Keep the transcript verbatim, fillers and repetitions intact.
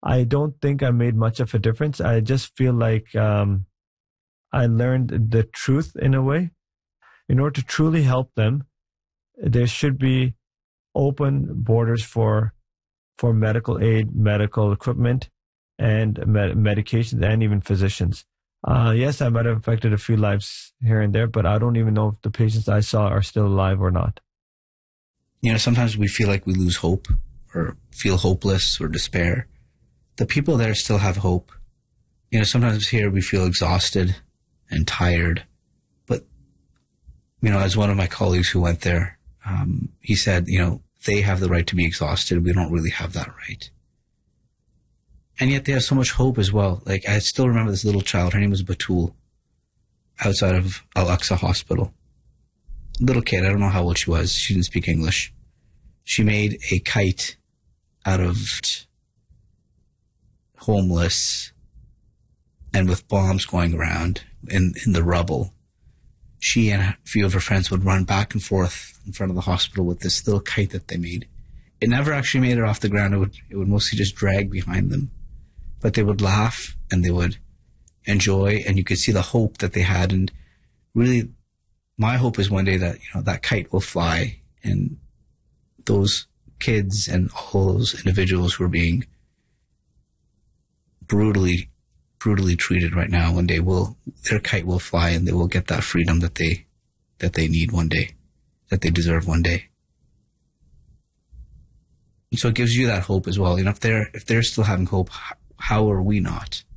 I don't think I made much of a difference. I just feel like um, I learned the truth in a way. In order to truly help them, there should be open borders for for medical aid, medical equipment, and med- medications, and even physicians. Uh, yes, I might have affected a few lives here and there, but I don't even know if the patients I saw are still alive or not. You know, sometimes we feel like we lose hope or feel hopeless or despair. The people there still have hope. You know, sometimes here we feel exhausted and tired. But, you know, as one of my colleagues who went there, um, he said, you know, they have the right to be exhausted. We don't really have that right. And yet they have so much hope as well. Like, I still remember this little child. Her name was Batul, outside of Al-Aqsa Hospital. Little kid. I don't know how old she was. She didn't speak English. She made a kite out of homeless and with bombs going around in, in the rubble. She and a few of her friends would run back and forth in front of the hospital with this little kite that they made. It never actually made it off the ground. It would, it would mostly just drag behind them. But they would laugh and they would enjoy, and you could see the hope that they had. And really, my hope is one day that, you know, that kite will fly, and those kids and all those individuals who are being brutally, brutally treated right now, one day will, their kite will fly, and they will get that freedom that they, that they need one day, that they deserve one day. And so it gives you that hope as well. You know, if they're, if they're still having hope, how are we not?